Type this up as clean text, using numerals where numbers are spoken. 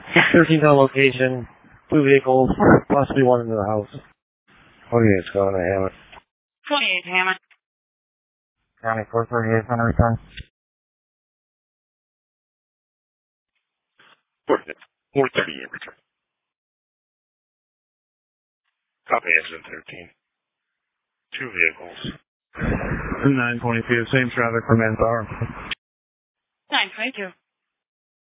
13 on location, 2 vehicles, possibly one in the house. 48's going to Hammond. 28 Hammond. County 438 on return. 430 in return. Copy engine 13. 2 vehicles. 922, same traffic for Manpower. 922.